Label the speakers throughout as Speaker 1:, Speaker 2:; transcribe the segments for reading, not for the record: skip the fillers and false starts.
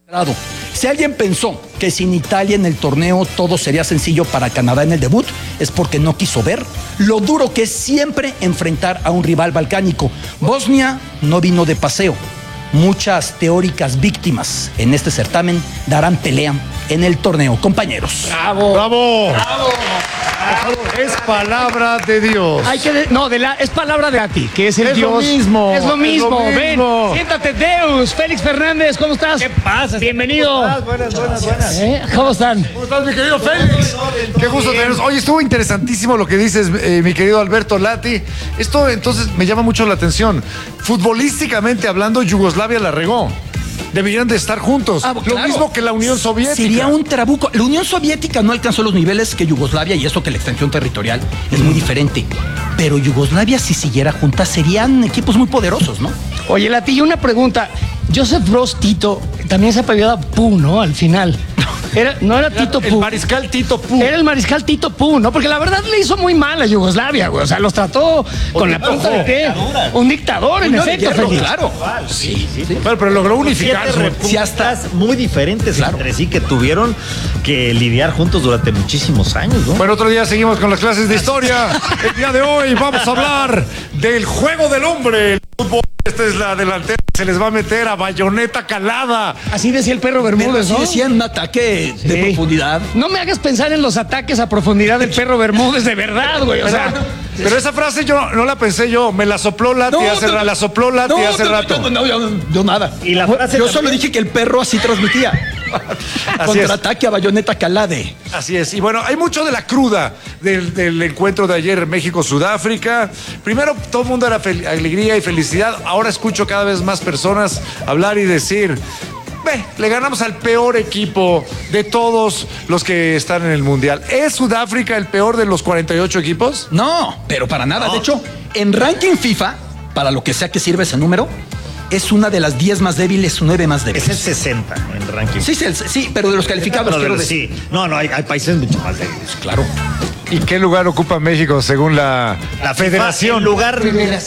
Speaker 1: Si alguien pensó que sin Italia en el torneo todo sería sencillo para Canadá en el debut, es porque no quiso ver lo duro que es siempre enfrentar a un rival balcánico. Bosnia no vino de paseo. Muchas teóricas víctimas en este certamen darán pelea en el torneo, compañeros.
Speaker 2: ¡Bravo!
Speaker 3: ¡Bravo!
Speaker 2: ¡Bravo!
Speaker 3: Es palabra de Dios.
Speaker 2: Es palabra de Ati, que es el
Speaker 3: Es
Speaker 2: Dios.
Speaker 3: lo mismo.
Speaker 2: Es lo mismo.
Speaker 3: Es lo mismo.
Speaker 2: Ven, siéntate, Deus. Félix Fernández, ¿cómo estás?
Speaker 4: ¿Qué pasa?
Speaker 2: Bienvenido.
Speaker 4: Buenas.
Speaker 2: ¿Cómo están?
Speaker 3: ¿Cómo estás, mi querido Félix? Qué gusto tenernos. Oye, estuvo interesantísimo lo que dices, mi querido Alberto Lati. Esto entonces me llama mucho la atención. Futbolísticamente hablando, Yugoslavia la regó. Deberían de estar juntos.
Speaker 1: Claro.
Speaker 3: Lo mismo que la Unión Soviética.
Speaker 1: Sería un trabuco. La Unión Soviética no alcanzó los niveles que Yugoslavia, y eso que la extensión territorial es muy diferente. Pero Yugoslavia, si siguiera junta, serían equipos muy poderosos, ¿no?
Speaker 2: Oye, Lati, una pregunta. Joseph Broz Tito también se apellidaba Pú, ¿no? Al final. No era Tito Pú.
Speaker 3: El mariscal Tito Pú.
Speaker 2: Era el mariscal Tito Pú, ¿no? Porque la verdad le hizo muy mal a Yugoslavia, güey. O sea, los trató con la punta de qué. Un dictador, en efecto, Félix.
Speaker 1: Claro.
Speaker 4: Sí.
Speaker 3: Pero logró unificar.
Speaker 4: Si hasta muy diferentes entre sí que tuvieron que lidiar juntos durante muchísimos años, ¿no?
Speaker 3: Bueno, otro día seguimos con las clases de historia. El día de hoy vamos a hablar del juego del hombre. El fútbol, esta es la delantera. Se les va a meter a bayoneta calada.
Speaker 2: Así decía el perro Bermúdez,
Speaker 1: Así
Speaker 2: ¿no?
Speaker 1: decían un ataque de
Speaker 2: Sí.
Speaker 1: profundidad.
Speaker 2: No me hagas pensar en los ataques a profundidad del perro Bermúdez, de verdad, güey. O sea,
Speaker 3: Pero esa frase yo no la pensé yo. Me la sopló Lati la sopló Lati hace rato.
Speaker 1: Yo nada.
Speaker 4: Y la frase
Speaker 1: yo
Speaker 4: también.
Speaker 1: solo dije que el perro así transmitía.
Speaker 3: Así es.
Speaker 1: Contraataque a bayoneta calade.
Speaker 3: Así es. Y bueno, hay mucho de la cruda del encuentro de ayer México-Sudáfrica. Primero, todo el mundo era alegría y felicidad. Ahora escucho cada vez más personas hablar y decir: le ganamos al peor equipo de todos los que están en el Mundial. ¿Es Sudáfrica el peor de los 48 equipos?
Speaker 1: No, pero para nada. De hecho, en ranking FIFA, para lo que sea que sirva ese número, es una de las 10 más débiles, 9 más
Speaker 4: Es
Speaker 1: débiles.
Speaker 4: el 60 en el ranking.
Speaker 1: Sí, pero de los calificados, quiero decir.
Speaker 4: Sí. No, hay países mucho más débiles.
Speaker 1: Claro.
Speaker 3: ¿Y qué lugar ocupa México según la federación?
Speaker 4: En lugar.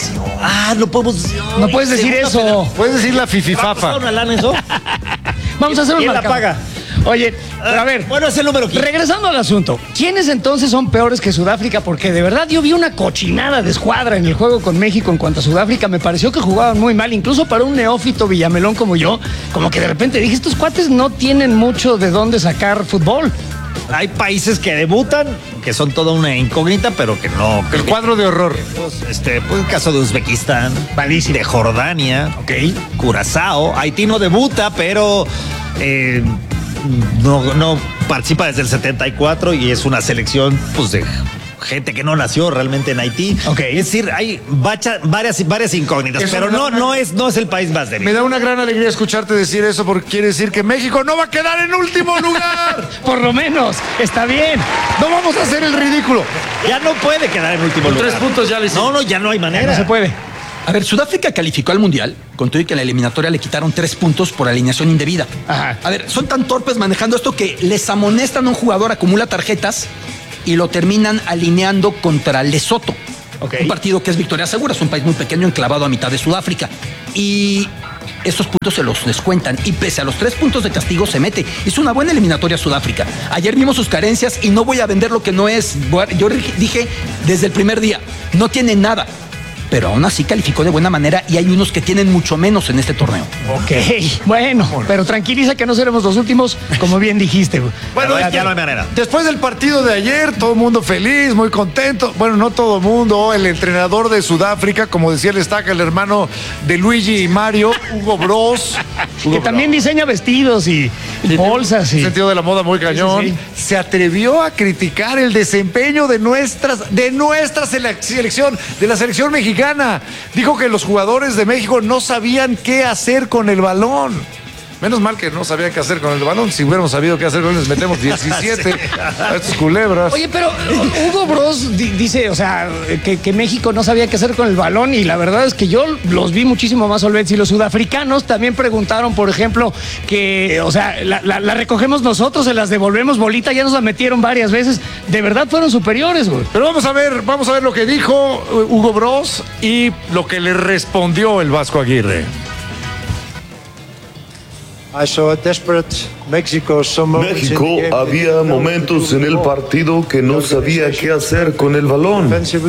Speaker 4: No podemos.
Speaker 2: no puedes decir eso.
Speaker 3: ¿Puedes decir la
Speaker 4: ¿Va a
Speaker 3: fififafa?
Speaker 4: una lana eso?
Speaker 2: Vamos a hacer un
Speaker 4: ¿Quién la
Speaker 2: marcador.
Speaker 4: paga?
Speaker 2: Oye, pero a ver.
Speaker 4: Bueno, es el número 15.
Speaker 2: Regresando al asunto, ¿quiénes entonces son peores que Sudáfrica? Porque de verdad yo vi una cochinada de escuadra en el juego con México en cuanto a Sudáfrica. Me pareció que jugaban muy mal, incluso para un neófito villamelón como yo. Como que de repente dije, estos cuates no tienen mucho de dónde sacar fútbol.
Speaker 4: Hay países que debutan, que son toda una incógnita, pero que no.
Speaker 3: El cuadro de horror.
Speaker 4: Pues el caso de Uzbekistán, de Jordania, Curazao. Haití no debuta, pero no participa desde el 74 y es una selección pues de gente que no nació realmente en Haití. Es decir, hay varias incógnitas,
Speaker 3: Eso
Speaker 4: pero no es el país más débil.
Speaker 3: Me da una gran alegría escucharte decir eso porque quiere decir que México no va a quedar en último lugar.
Speaker 2: Por lo menos, está bien.
Speaker 3: No vamos a hacer el ridículo.
Speaker 4: Ya no puede quedar en último
Speaker 3: Con
Speaker 4: lugar.
Speaker 3: 3 puntos ya le hicimos.
Speaker 4: No, ya no hay manera.
Speaker 2: No se puede.
Speaker 1: A ver, Sudáfrica calificó al Mundial, con todo y que en la eliminatoria le quitaron 3 puntos por alineación indebida.
Speaker 2: Ajá.
Speaker 1: A ver, son tan torpes manejando esto que les amonestan a un jugador, acumula tarjetas y lo terminan alineando contra Lesoto. Un partido que es victoria segura, es un país muy pequeño enclavado a mitad de Sudáfrica. Y estos puntos se los descuentan y pese a los 3 puntos de castigo se mete. Hizo una buena eliminatoria Sudáfrica. Ayer vimos sus carencias y no voy a vender lo que no es. Yo dije desde el primer día, no tiene nada. Pero aún así calificó de buena manera y hay unos que tienen mucho menos en este torneo.
Speaker 2: Bueno, pero tranquiliza que no seremos los últimos, como bien dijiste.
Speaker 3: Bueno,
Speaker 4: ya no hay manera.
Speaker 3: Después del partido de ayer, todo el mundo feliz, muy contento. Bueno, no todo el mundo. El entrenador de Sudáfrica, como decía el Estaca, el hermano de Luigi y Mario, Hugo Bros.
Speaker 2: Que también diseña vestidos y bolsas.
Speaker 3: Un sentido de la moda muy cañón.
Speaker 2: Sí.
Speaker 3: Se atrevió a criticar el desempeño de nuestra selección, de la selección mexicana. Dijo que los jugadores de México no sabían qué hacer con el balón. Menos mal que no sabían qué hacer con el balón. Si hubiéramos sabido qué hacer con él, les metemos 17 a estos culebras.
Speaker 2: Oye, pero Hugo Bros dice, o sea, que México no sabía qué hacer con el balón y la verdad es que yo los vi muchísimo más solventes. Y los sudafricanos también preguntaron, por ejemplo, que, o sea, la recogemos nosotros, se las devolvemos bolita, ya nos la metieron varias veces. De verdad fueron superiores, güey.
Speaker 3: Pero vamos a ver lo que dijo Hugo Bros y lo que le respondió el Vasco Aguirre.
Speaker 5: México, había momentos en el partido que no sabía qué hacer con el balón.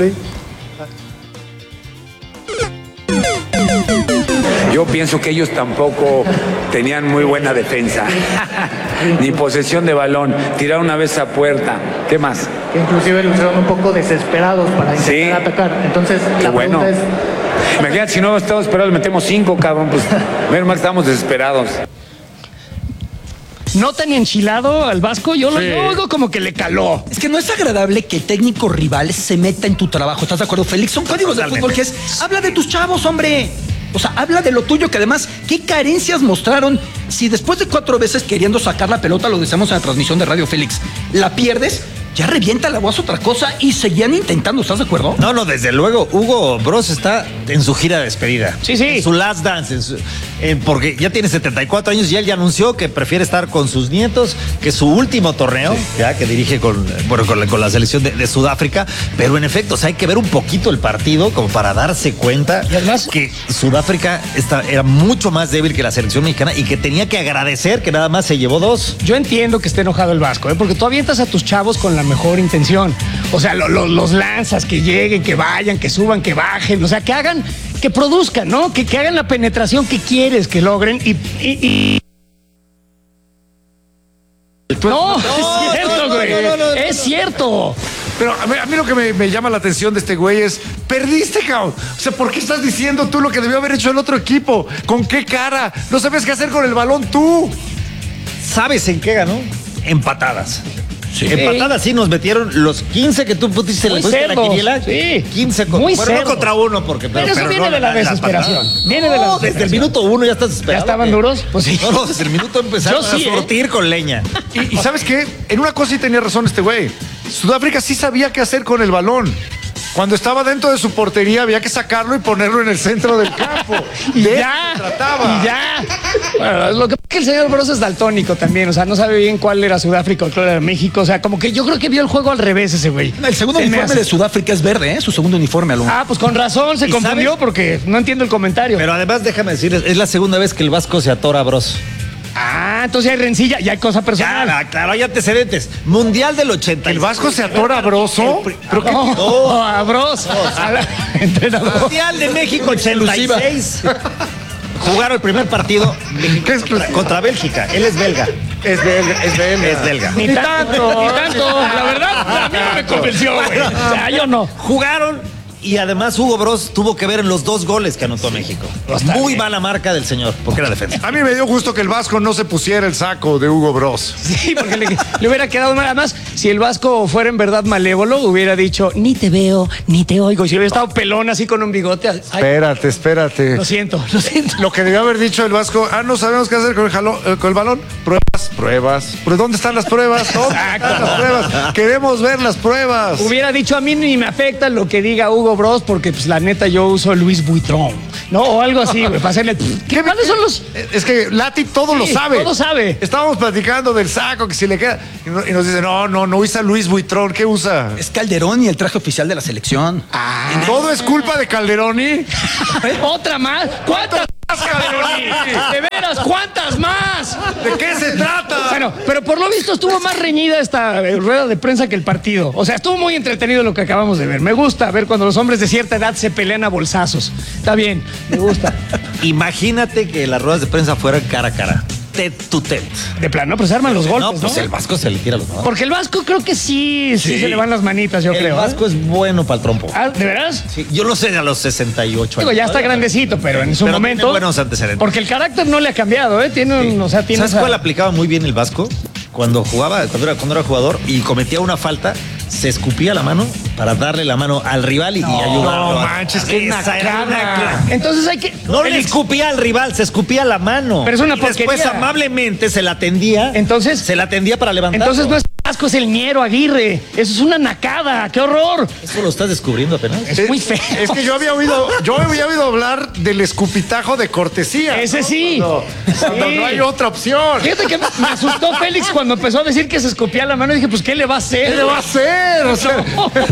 Speaker 6: Yo pienso que ellos tampoco tenían muy buena defensa, ni posesión de balón, tiraron una vez a puerta. ¿Qué más?
Speaker 7: Que inclusive lo hicieron un poco desesperados para intentar atacar. Entonces, la pregunta es...
Speaker 6: Imagínate, si no estamos esperados, metemos 5, cabrón, pues menos mal que estamos desesperados.
Speaker 2: ¿No tan enchilado al Vasco? Yo lo oigo como que le caló.
Speaker 1: Es que no es agradable que el técnico rival se meta en tu trabajo. ¿Estás de acuerdo, Félix? Son códigos del fútbol que es, habla de tus chavos, hombre. O sea, habla de lo tuyo, que además, ¿qué carencias mostraron? Si después de 4 veces queriendo sacar la pelota, lo decíamos en la transmisión de Radio Félix, la pierdes, ya revienta la voz otra cosa y seguían intentando, ¿estás de acuerdo?
Speaker 4: No, desde luego. Hugo Bros está en su gira de despedida.
Speaker 2: Sí.
Speaker 4: En su last dance. Porque ya tiene 74 años y él ya anunció que prefiere estar con sus nietos, que su último torneo, ya que dirige con la selección de Sudáfrica. Pero en efecto, o sea, hay que ver un poquito el partido como para darse cuenta que Sudáfrica era mucho más débil que la selección mexicana y que tenía que agradecer que nada más se llevó 2.
Speaker 2: Yo entiendo que esté enojado el Vasco, porque tú avientas a tus chavos con la mejor intención. O sea, los lanzas, que lleguen, que vayan, que suban, que bajen. O sea, que hagan, que produzcan, ¿no? Que hagan la penetración que quieres que logren y... No, es cierto, güey. Es cierto.
Speaker 3: Pero a mí lo que me llama la atención de este güey es, perdiste, cabrón. O sea, ¿por qué estás diciendo tú lo que debió haber hecho el otro equipo? ¿Con qué cara? No sabes qué hacer con el balón tú.
Speaker 4: ¿Sabes en qué ganó? En patadas. Sí. En patadas sí nos metieron los 15 que tú pusiste en la quiniela.
Speaker 2: Sí.
Speaker 4: 15
Speaker 2: muy
Speaker 4: bueno, no contra uno, porque
Speaker 2: pero eso viene de la desesperación. Viene de la desesperación.
Speaker 4: Desde el minuto 1 ya estás desesperado.
Speaker 2: ¿Ya estaban duros? Pues sí.
Speaker 4: No, desde el minuto empezaron a sortir con leña.
Speaker 3: Y ¿sabes qué? En una cosa sí tenía razón este güey. Sudáfrica sí sabía qué hacer con el balón. Cuando estaba dentro de su portería había que sacarlo y ponerlo en el centro del campo.
Speaker 2: Y ya.
Speaker 3: Trataba.
Speaker 2: Y ya. Bueno, lo que pasa es que el señor Bros es daltónico también. O sea, no sabe bien cuál era Sudáfrica o cuál era México. O sea, como que yo creo que vio el juego al revés ese güey.
Speaker 1: El segundo uniforme de Sudáfrica es verde, ¿eh? Su segundo uniforme, Alonso.
Speaker 2: Ah, pues con razón se confundió porque no entiendo el comentario.
Speaker 4: Pero además, déjame decirles, es la segunda vez que el Vasco se atora a Bros.
Speaker 2: Ah, entonces ya hay rencilla, ya hay cosa personal.
Speaker 4: Claro, hay antecedentes. Mundial del 80.
Speaker 3: ¿El Vasco se atora a Broso?
Speaker 2: No, a Bros. Entrenador.
Speaker 4: Mundial de México 86. Jugaron el primer partido contra Bélgica. Él es belga.
Speaker 3: Es belga.
Speaker 2: Ni tanto. La verdad, a mí no me convenció, güey. O sea, yo no.
Speaker 4: Jugaron. Y además Hugo Bros tuvo que ver en los 2 goles que anotó México. Muy mala marca del señor, porque era defensa.
Speaker 3: A mí me dio gusto que el Vasco no se pusiera el saco de Hugo Bros.
Speaker 2: Sí, porque le hubiera quedado mal. Además, si el Vasco fuera en verdad malévolo, hubiera dicho, ni te veo, ni te oigo. Y si hubiera estado pelón así con un bigote.
Speaker 3: Espérate.
Speaker 2: Lo siento.
Speaker 3: Lo que debió haber dicho el Vasco, no sabemos qué hacer con el balón. Pruebas. ¿Pero dónde están las pruebas? ¿Dónde están las pruebas? Queremos ver las pruebas.
Speaker 2: Hubiera dicho, a mí ni me afecta lo que diga Hugo Bros, porque pues la neta yo uso Louis Vuitton, ¿no? O algo así, güey, para hacerle... ¿Cuáles son los...?
Speaker 3: Es que Lati todo lo sabe.
Speaker 2: Todo sabe.
Speaker 3: Estábamos platicando del saco, que si le queda... Y nos dice, no usa Louis Vuitton. ¿Qué usa?
Speaker 1: Es Calderón y el traje oficial de la selección.
Speaker 3: ¿Todo es culpa de Calderoni?
Speaker 2: ¿Otra más? ¿Cuántas más, Calderoni? De veras, ¿cuántas más?
Speaker 3: ¿De qué se trata?
Speaker 2: Bueno, pero por lo visto estuvo más reñida esta rueda de prensa que el partido. O sea, estuvo muy entretenido lo que acabamos de ver. Me gusta ver cuando los hombres de cierta edad se pelean a bolsazos. Está bien, me gusta.
Speaker 4: Imagínate que las ruedas de prensa fueran cara a cara. Tet to tet.
Speaker 2: De plano, pues se arman los golpes, ¿no?
Speaker 4: Pues el Vasco se le tira los manos.
Speaker 2: Porque el Vasco creo que sí se le van las manitas, yo creo.
Speaker 4: El Vasco es bueno para el trompo.
Speaker 2: ¿De veras?
Speaker 4: Sí, yo lo sé a los 68
Speaker 2: años. Digo, ya está grandecito, pero en su momento...
Speaker 4: Tiene buenos antecedentes.
Speaker 2: Porque el carácter no le ha cambiado, ¿eh?
Speaker 4: ¿Sabes cuál aplicaba muy bien el Vasco? Cuando era jugador y cometía una falta, se escupía la mano para darle la mano al rival y ayudarlo.
Speaker 3: No manches, qué nacada.
Speaker 2: Entonces hay que...
Speaker 4: No le escupía al rival, se escupía la mano.
Speaker 2: Pero es una
Speaker 4: y
Speaker 2: porquería.
Speaker 4: después amablemente se la atendía.
Speaker 2: Entonces...
Speaker 4: Se la atendía para levantarlo.
Speaker 2: Entonces no es Vasco es el ñero Aguirre. Eso es una nacada. ¡Qué horror!
Speaker 4: ¿Eso lo estás descubriendo apenas?
Speaker 2: Es muy feo.
Speaker 3: Es que yo había oído hablar del escupitajo de cortesía.
Speaker 2: Ese
Speaker 3: ¿no?
Speaker 2: sí.
Speaker 3: Cuando
Speaker 2: Sí.
Speaker 3: no hay otra opción.
Speaker 2: Fíjate que me asustó Félix cuando empezó a decir que se escupía la mano y dije, pues, ¿qué le va a hacer?
Speaker 3: ¿Qué le va a hacer? O sea,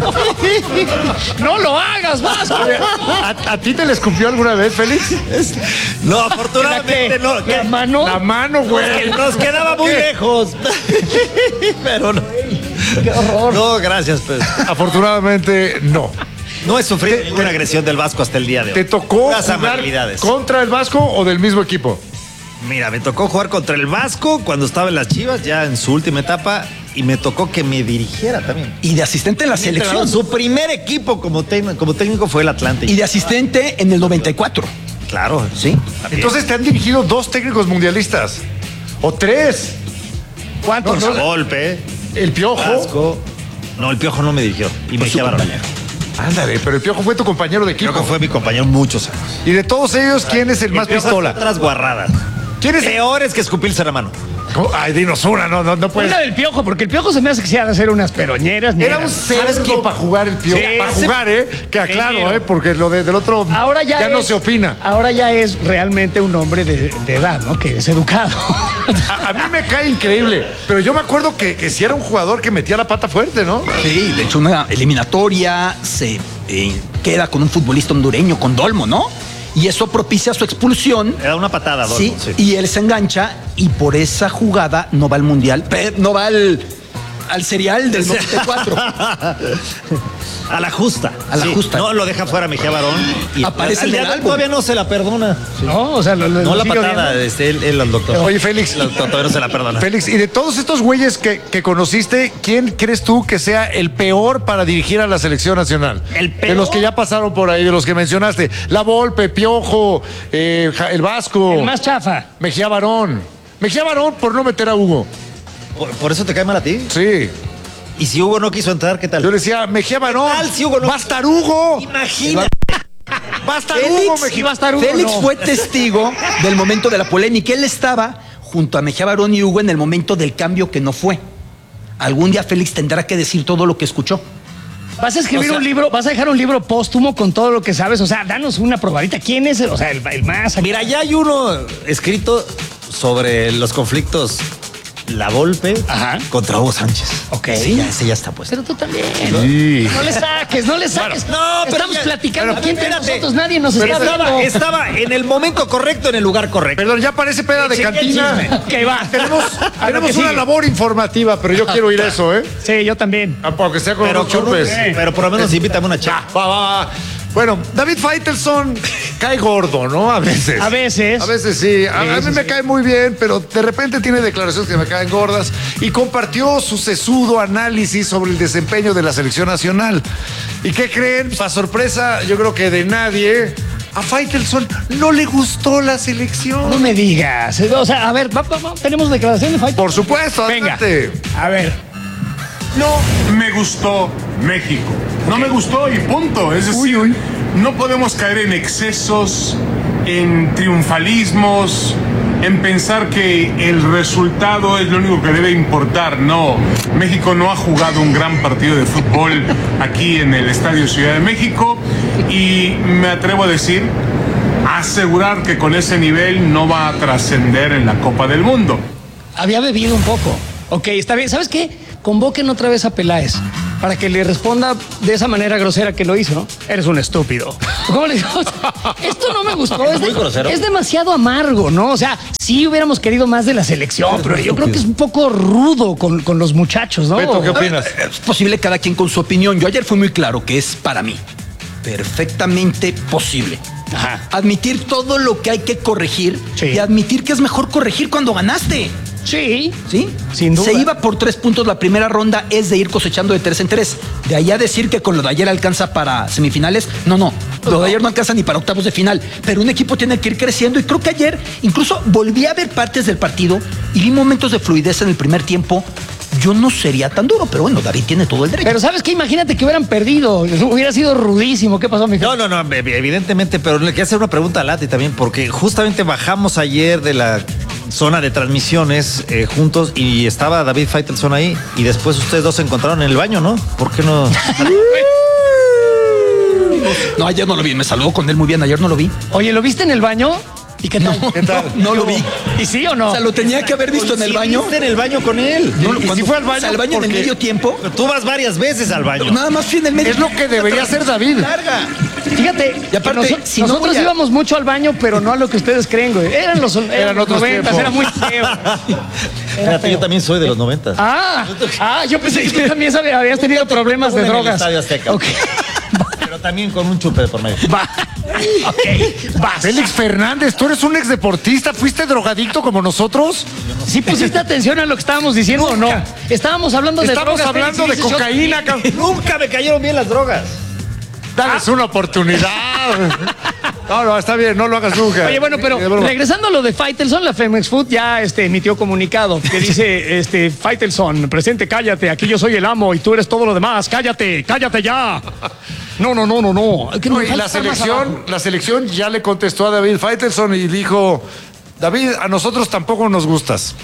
Speaker 2: No lo hagas, Vasco.
Speaker 3: ¿a ti te le escupió alguna vez, Félix?
Speaker 4: No, afortunadamente no.
Speaker 2: La mano.
Speaker 3: La mano, güey.
Speaker 4: Nos quedaba muy lejos. Pero no.
Speaker 2: Qué horror.
Speaker 4: No, gracias, pues.
Speaker 3: Afortunadamente, no.
Speaker 4: No he sufrido ninguna agresión del Vasco hasta el día de hoy.
Speaker 3: ¿Te tocó
Speaker 4: Las
Speaker 3: jugar
Speaker 4: amabilidades.
Speaker 3: contra el Vasco o del mismo equipo?
Speaker 4: Mira, me tocó jugar contra el Vasco cuando estaba en las Chivas, ya en su última etapa, y me tocó que me dirigiera también.
Speaker 1: Y de asistente en la selección.
Speaker 4: Su primer equipo como técnico fue el Atlante.
Speaker 1: Y de asistente en el 94.
Speaker 4: Claro,
Speaker 1: ¿Sí?
Speaker 3: Entonces te han dirigido 2 técnicos mundialistas. O 3.
Speaker 2: ¿Cuántos?
Speaker 4: Golpe,
Speaker 3: El Piojo.
Speaker 4: Vasco. No, el Piojo no me dirigió. Y me
Speaker 1: su
Speaker 4: llevaron.
Speaker 1: compañero.
Speaker 3: Ándale, pero el Piojo fue tu compañero de
Speaker 4: Creo
Speaker 3: equipo.
Speaker 4: que fue mi compañero muchos años.
Speaker 3: Y de todos ellos, ¿quién es el más pistola?
Speaker 4: Otras guarradas.
Speaker 3: ¿Quién es?
Speaker 4: Peores que escupirse la mano.
Speaker 3: Ay, dinos una, no puedes.
Speaker 2: Una del Piojo, porque el Piojo se me hace que se ha de hacer unas peroñeras.
Speaker 3: Era
Speaker 2: negras.
Speaker 3: un cerdo para jugar el Piojo.
Speaker 2: Sí,
Speaker 3: para
Speaker 2: sí.
Speaker 3: jugar, que aclaro,
Speaker 2: Sí.
Speaker 3: porque lo del otro
Speaker 2: Ahora ya
Speaker 3: no
Speaker 2: es-
Speaker 3: se opina.
Speaker 2: Ahora ya es realmente un hombre de edad, ¿no? Que es educado.
Speaker 3: A mí me cae increíble, pero yo me acuerdo que si era un jugador que metía la pata fuerte, ¿no?
Speaker 1: Sí, de hecho, una eliminatoria se queda con un futbolista hondureño, con Dolmo, ¿no? Y eso propicia su expulsión.
Speaker 4: Era una patada, Adolfo.
Speaker 1: Sí, y él se engancha y por esa jugada no va al mundial, no va al serial del 94.
Speaker 4: A la justa.
Speaker 1: A la justa.
Speaker 4: No, lo deja fuera Mejía Barón. Y
Speaker 1: Aparece en el álbum.
Speaker 4: todavía no se la perdona.
Speaker 2: No, o sea,
Speaker 4: No
Speaker 2: lo
Speaker 4: la
Speaker 2: sigue
Speaker 4: patada,
Speaker 2: odiando.
Speaker 4: él al doctor.
Speaker 3: Oye, Félix.
Speaker 4: El doctor todavía no se la perdona.
Speaker 3: Félix, y de todos estos güeyes que conociste, ¿quién crees tú que sea el peor para dirigir a la selección nacional?
Speaker 4: ¿El peor?
Speaker 3: De los que ya pasaron por ahí, de los que mencionaste. La Volpe, Piojo, el Vasco.
Speaker 2: El más chafa.
Speaker 3: Mejía Barón. Mejía Barón por no meter a Hugo.
Speaker 4: ¿Por eso te cae mal a ti?
Speaker 3: Sí.
Speaker 4: Y si Hugo no quiso entrar, ¿qué tal?
Speaker 3: Yo le decía, Mejía Barón.
Speaker 4: ¿Qué tal si Hugo no-
Speaker 3: ¡Va a estar Hugo!
Speaker 4: Imagina.
Speaker 3: ¡Va a estar Hugo, Mejía!
Speaker 2: Sí va a estar Hugo,
Speaker 1: Félix
Speaker 2: no.
Speaker 1: fue testigo del momento de la polémica. Él estaba junto a Mejía Barón y Hugo en el momento del cambio que no fue. Algún día Félix tendrá que decir todo lo que escuchó.
Speaker 2: Vas a escribir un libro, vas a dejar un libro póstumo con todo lo que sabes. O sea, danos una probadita. ¿Quién es? O sea, el más.
Speaker 4: Mira, ya hay uno escrito sobre los conflictos La Volpe
Speaker 2: Ajá.
Speaker 4: contra Hugo Sánchez.
Speaker 2: Ok.
Speaker 4: Ese ya está puesto.
Speaker 2: Pero tú también.
Speaker 3: Sí.
Speaker 2: No le saques, no le saques.
Speaker 4: No, pero
Speaker 2: estamos
Speaker 4: ya-
Speaker 2: platicando.
Speaker 4: pero
Speaker 2: ¿Quién de
Speaker 4: espérate.
Speaker 2: nosotros? Nadie nos
Speaker 4: Pero
Speaker 2: está viendo.
Speaker 4: estaba en el momento correcto, en el lugar correcto.
Speaker 3: Perdón, ya parece peda de
Speaker 4: Sí,
Speaker 3: cantina.
Speaker 4: el chisme.
Speaker 2: Ok, va.
Speaker 3: Tenemos
Speaker 2: que
Speaker 3: una
Speaker 2: sigue.
Speaker 3: labor informativa, pero yo quiero ir a eso, ¿eh?
Speaker 2: Sí, yo también.
Speaker 3: Aunque sea con
Speaker 4: Pero,
Speaker 3: unos chupes.
Speaker 4: pero por lo menos invítame una chapa.
Speaker 3: Va. Bueno, David Faitelson cae gordo, ¿no? A veces.
Speaker 2: A veces.
Speaker 3: A veces sí. A mí
Speaker 2: sí,
Speaker 3: me
Speaker 2: sí.
Speaker 3: cae muy bien, pero de repente tiene declaraciones que me caen gordas y compartió su sesudo análisis sobre el desempeño de la selección nacional. ¿Y qué creen? Para sorpresa, yo creo que de nadie, a Faitelson no le gustó la selección.
Speaker 2: No me digas. O sea, a ver, tenemos declaración de Fight.
Speaker 3: Por supuesto,
Speaker 2: Venga.
Speaker 3: adelante.
Speaker 2: A ver.
Speaker 8: No me gustó México. No me gustó y punto. Es decir, no podemos caer en excesos, en triunfalismos, en pensar que el resultado es lo único que debe importar. No, México no ha jugado un gran partido de fútbol aquí en el Estadio Ciudad de México y me atrevo a decir, asegurar que con ese nivel no va a trascender en la Copa del Mundo.
Speaker 2: Había bebido un poco. Ok, está bien. ¿Sabes qué? Convoquen otra vez a Peláez para que le responda de esa manera grosera que lo hizo, ¿no? Eres un estúpido. ¿Cómo le digo? Esto no me gustó.
Speaker 4: Muy grosero.
Speaker 2: Es demasiado amargo, ¿no? O sea, sí hubiéramos querido más de la selección, pero yo creo que es un poco rudo con los muchachos, ¿no?
Speaker 3: Beto, ¿qué opinas?
Speaker 1: Es posible cada quien con su opinión. Yo ayer fui muy claro que es para mí perfectamente posible.
Speaker 2: Ajá.
Speaker 1: Admitir todo lo que hay que corregir
Speaker 2: Sí.
Speaker 1: y admitir que es mejor corregir cuando ganaste.
Speaker 2: Sí.
Speaker 1: ¿Sí?
Speaker 2: Sin duda.
Speaker 1: Se iba por 3 puntos la primera ronda, es de ir cosechando de 3 en 3. De ahí a decir que con lo de ayer alcanza para semifinales, no. Lo de ayer no alcanza ni para octavos de final. Pero un equipo tiene que ir creciendo y creo que ayer incluso volví a ver partes del partido y vi momentos de fluidez en el primer tiempo. Yo no sería tan duro, pero bueno, David tiene todo el derecho.
Speaker 2: Pero ¿sabes qué? Imagínate que hubieran perdido. Hubiera sido rudísimo. ¿Qué pasó, mi
Speaker 4: No, evidentemente, pero le quiero hacer una pregunta a Lati también, porque justamente bajamos ayer de la zona de transmisiones juntos y estaba David Faitelson ahí y después ustedes dos se encontraron en el baño, ¿no? ¿Por qué no?
Speaker 1: No, ayer no lo vi, me saludó con él muy bien, ayer no lo vi.
Speaker 2: Oye, ¿lo viste en el baño? ¿Y qué tal?
Speaker 1: No lo vi.
Speaker 2: ¿Y sí o no?
Speaker 1: O sea, lo tenía que haber visto en el baño.
Speaker 4: ¿Viste en el baño con él?
Speaker 1: No,
Speaker 3: ¿Y si fue al baño?
Speaker 1: Al baño en el
Speaker 3: Porque
Speaker 1: medio tiempo.
Speaker 4: Tú vas varias veces al baño.
Speaker 1: Nada más fui en el medio.
Speaker 3: Es lo que debería hacer David.
Speaker 2: Fíjate,
Speaker 1: Y aparte,
Speaker 2: que
Speaker 1: si no
Speaker 2: nosotros
Speaker 1: voy a-
Speaker 2: íbamos mucho al baño, pero no a lo que ustedes creen, güey. Eran los
Speaker 3: otros
Speaker 2: 90,
Speaker 3: tiempos.
Speaker 2: era muy feo.
Speaker 4: Fíjate, yo también soy de los 90.
Speaker 2: Yo pensé que tú también habías tenido problemas de
Speaker 4: En el
Speaker 2: drogas.
Speaker 4: Estadio Azteca.
Speaker 2: Ok.
Speaker 4: Pero también con un chupe de por medio.
Speaker 2: Va. Ok, vas.
Speaker 3: Félix Fernández, tú eres un ex deportista, ¿fuiste drogadicto como nosotros?
Speaker 2: ¿Sí pusiste atención a lo que estábamos diciendo o no? Estábamos hablando de
Speaker 3: Estamos
Speaker 2: drogas.
Speaker 3: hablando
Speaker 2: Félix,
Speaker 3: de
Speaker 2: y dices,
Speaker 3: cocaína, cabrón.
Speaker 4: Nunca me cayeron bien las drogas.
Speaker 3: Dales una oportunidad. No, está bien, no lo hagas nunca.
Speaker 2: Oye, bueno, pero
Speaker 3: De broma.
Speaker 2: regresando a lo de Faitelson, la Femex Food ya emitió comunicado que dice, Faitelson, presente, cállate, aquí yo soy el amo y tú eres todo lo demás, cállate ya. No. Que
Speaker 3: No,
Speaker 2: me
Speaker 3: y
Speaker 2: falta
Speaker 3: la
Speaker 2: estar más abajo.
Speaker 3: selección ya le contestó a David Faitelson y dijo, David, a nosotros tampoco nos gustas.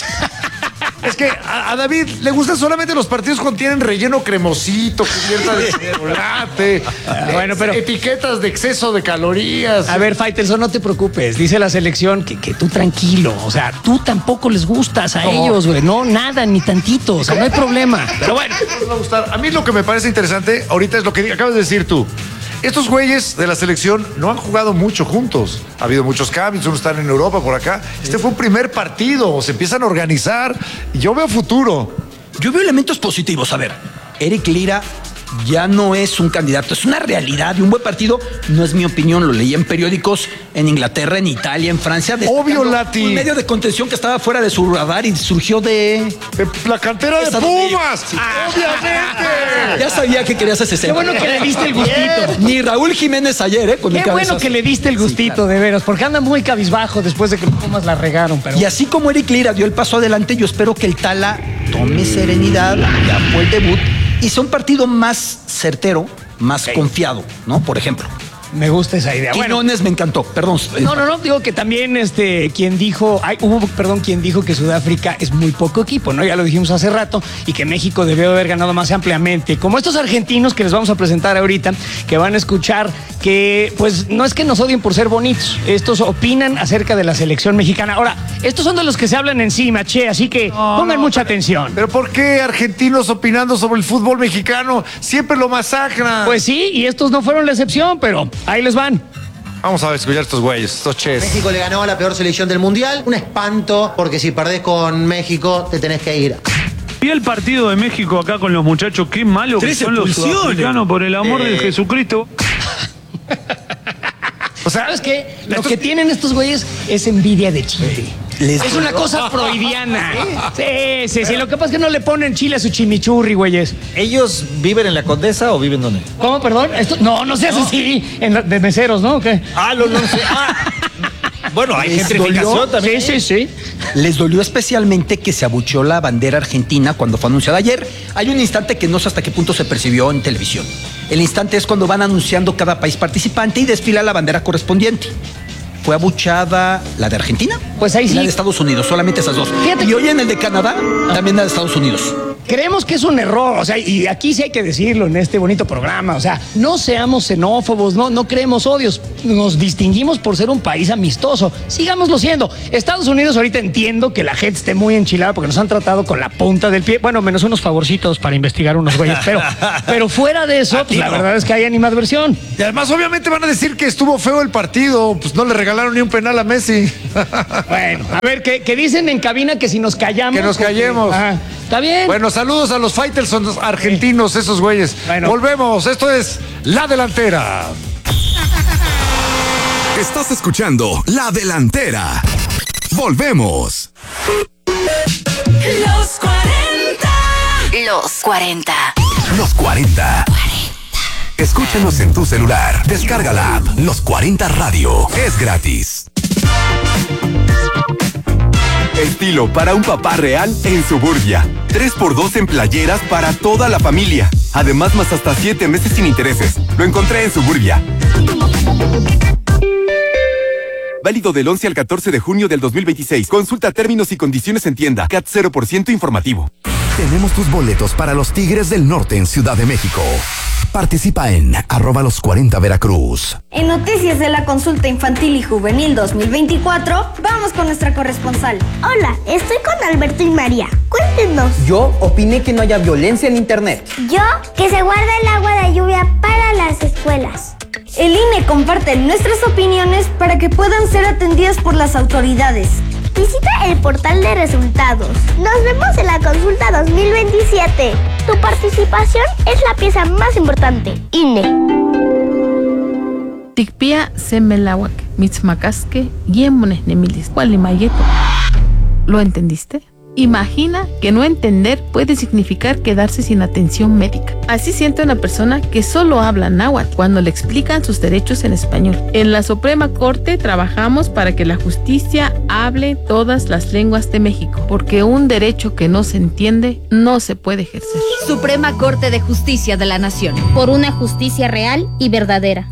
Speaker 3: Es que a David le gustan solamente los partidos cuando tienen relleno cremosito, cubierta de chocolate,
Speaker 2: Bueno, pero-
Speaker 3: etiquetas de exceso de calorías.
Speaker 2: A ver, Faitelson, no te preocupes. Dice la selección que tú tranquilo. O sea, tú tampoco les gustas a ellos, güey. No, nada, ni tantito. O sea, no hay problema. Pero bueno.
Speaker 3: Les va a gustar. A mí lo que me parece interesante ahorita es lo que acabas de decir tú. Estos güeyes de la selección no han jugado mucho juntos. Ha habido muchos cambios, unos están en Europa, por acá. Este fue un primer partido, se empiezan a organizar. Y yo veo futuro.
Speaker 1: Yo veo elementos positivos. A ver, Eric Lira ya no es un candidato, es una realidad y un buen partido. No es mi opinión, lo leí en periódicos en Inglaterra, en Italia, en Francia.
Speaker 3: Obvio,
Speaker 1: destacando
Speaker 3: Lati.
Speaker 1: Un medio de contención que estaba fuera de su radar y surgió de...
Speaker 3: La cantera de
Speaker 1: Esa donde-
Speaker 3: Pumas. Obviamente.
Speaker 1: Ya sabía que querías ese
Speaker 2: Qué
Speaker 1: centro.
Speaker 2: bueno que le diste el gustito.
Speaker 1: Ni Raúl Jiménez ayer, con el
Speaker 2: Qué bueno
Speaker 1: cabezazo.
Speaker 2: que le diste el gustito,
Speaker 1: Sí, claro.
Speaker 2: de veras, porque anda muy cabizbajo después de que los Pumas la regaron. Pero
Speaker 1: Y así como Eric Lira dio el paso adelante, yo espero que el Tala tome serenidad, ya fue el debut, y sea un partido más certero, más confiado, ¿no? Por ejemplo.
Speaker 2: me gusta esa idea. Bueno,
Speaker 1: Quiñones me encantó, perdón.
Speaker 2: no, digo que también quien dijo que Sudáfrica es muy poco equipo, ¿no? Ya lo dijimos hace rato, y que México debió haber ganado más ampliamente. Como estos argentinos que les vamos a presentar ahorita, que van a escuchar que, pues, no es que nos odien por ser bonitos, estos opinan acerca de la selección mexicana. Ahora, estos son de los que se hablan encima, che, así que pongan mucha atención.
Speaker 3: Pero ¿por qué argentinos opinando sobre el fútbol mexicano? Siempre lo masacran.
Speaker 2: Pues sí, y estos no fueron la excepción, pero ahí les van.
Speaker 3: Vamos a escuchar estos güeyes, estos ches.
Speaker 9: México le ganó a la peor selección del mundial. Un espanto, porque si perdés con México, te tenés que ir.
Speaker 10: Vi el partido de México acá con los muchachos, qué malo que
Speaker 1: 3
Speaker 10: son los
Speaker 1: expulsiones.
Speaker 10: sudafricanos, por el amor de Jesucristo.
Speaker 2: O sea, ¿sabes qué? Lo que tienen estos güeyes es envidia de Chile. Es una cosa freudiana. Sí. Lo que pasa es que no le ponen chile a su chimichurri, güeyes.
Speaker 4: ¿Ellos viven en la Condesa o viven donde?
Speaker 2: ¿Cómo, perdón? No seas así. De meseros, ¿no? ¿O qué?
Speaker 4: No sé. Bueno, hay
Speaker 1: ¿Les
Speaker 4: gentrificación
Speaker 1: dolió?
Speaker 4: también.
Speaker 2: Sí.
Speaker 1: Les dolió especialmente que se abucheó la bandera argentina cuando fue anunciada ayer. Hay un instante que no sé hasta qué punto se percibió en televisión. El instante es cuando van anunciando cada país participante y desfila la bandera correspondiente. ¿Fue abuchada la de Argentina?
Speaker 2: Pues ahí
Speaker 1: Y
Speaker 2: sí.
Speaker 1: la de Estados Unidos, solamente esas dos.
Speaker 2: Fíjate
Speaker 1: Y
Speaker 2: que-
Speaker 1: hoy en el de Canadá, también la de Estados Unidos.
Speaker 2: Creemos que es un error, o sea, y aquí sí hay que decirlo en este bonito programa, o sea, no seamos xenófobos, no creemos odios, nos distinguimos por ser un país amistoso, sigámoslo siendo. Estados Unidos ahorita entiendo que la gente esté muy enchilada porque nos han tratado con la punta del pie, bueno, menos unos favorcitos para investigar unos güeyes, pero fuera de eso, pues la verdad es que hay animadversión.
Speaker 3: Y además, obviamente, van a decir que estuvo feo el partido. Pues no le regalaron ni un penal a Messi.
Speaker 2: Bueno, a ver, que dicen en cabina que si nos callamos.
Speaker 3: Que nos callemos.
Speaker 2: Ajá, está bien.
Speaker 3: Bueno, saludos a los Faitelson argentinos, esos güeyes.
Speaker 2: Bueno.
Speaker 3: Volvemos. Esto es La Delantera.
Speaker 11: Estás escuchando La Delantera. Volvemos.
Speaker 12: Los 40. Los 40.
Speaker 11: Los 40. Escúchanos en tu celular. Descarga la app Los 40 Radio. Es gratis.
Speaker 13: Estilo para un papá real en Suburbia. 3x2 en playeras para toda la familia. Además, más hasta 7 meses sin intereses. Lo encontré en Suburbia. Válido del 11 al 14 de junio del 2026. Consulta términos y condiciones en tienda. CAT 0% informativo.
Speaker 11: Tenemos tus boletos para los Tigres del Norte en Ciudad de México. Participa en @los40 Veracruz.
Speaker 14: En Noticias de la Consulta Infantil y Juvenil 2024, vamos con nuestra corresponsal.
Speaker 15: Hola, estoy con Alberto y María. Cuéntenos.
Speaker 16: Yo opiné que no haya violencia en internet.
Speaker 15: Yo, que se guarde el agua de lluvia para las escuelas.
Speaker 14: El INE comparte nuestras opiniones para que puedan ser atendidas por las autoridades.
Speaker 15: Visita el portal de resultados. Nos vemos en la consulta 2027. Tu participación es la pieza más importante. INE.
Speaker 17: Tikpia semelawak, mitzmacasque, yemones nemilis, cualimayeto. ¿Lo entendiste? Imagina que no entender puede significar quedarse sin atención médica. Así siente una persona que solo habla náhuatl cuando le explican sus derechos en español. En la Suprema Corte trabajamos para que la justicia hable todas las lenguas de México, porque un derecho que no se entiende no se puede ejercer.
Speaker 18: Suprema Corte de Justicia de la Nación. Por una justicia real y verdadera.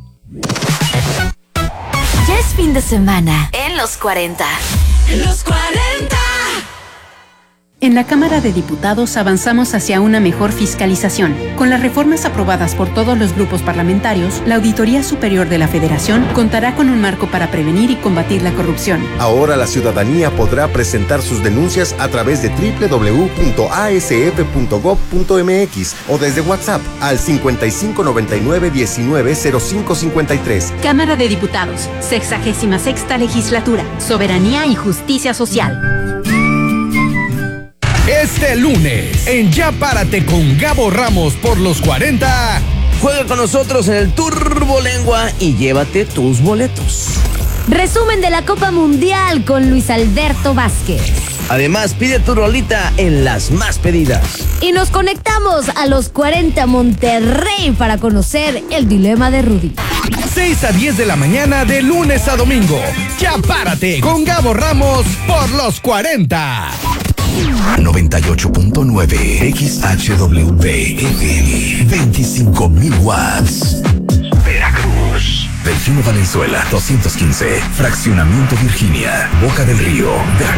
Speaker 12: Ya es fin de semana en los 40. Los 40.
Speaker 19: En la Cámara de Diputados avanzamos hacia una mejor fiscalización. Con las reformas aprobadas por todos los grupos parlamentarios, la Auditoría Superior de la Federación contará con un marco para prevenir y combatir la corrupción.
Speaker 20: Ahora la ciudadanía podrá presentar sus denuncias a través de www.asf.gov.mx o desde WhatsApp al 5599-190553.
Speaker 19: Cámara de Diputados, 66ª Legislatura, Soberanía y Justicia Social.
Speaker 21: Este lunes, en Ya Párate con Gabo Ramos por los 40,
Speaker 22: juega con nosotros en el Turbolengua y llévate tus boletos.
Speaker 18: Resumen de la Copa Mundial con Luis Alberto Vázquez.
Speaker 22: Además, pide tu rolita en las más pedidas.
Speaker 18: Y nos conectamos a los 40 Monterrey para conocer el dilema de Rudy.
Speaker 21: 6 a 10 de la mañana de lunes a domingo. Ya Párate con Gabo Ramos por los 40.
Speaker 11: 98.9 XHWV FM 25.000 watts. Veracruz. Delfino Valenzuela 215. Fraccionamiento Virginia. Boca del Río. Veracruz.